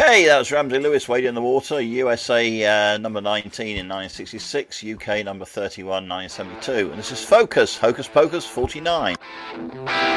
Okay, that was Ramsey Lewis, Wade in the Water, USA number 19 in 1966, UK number 31 1972. And this is Focus, Hocus Pocus 49.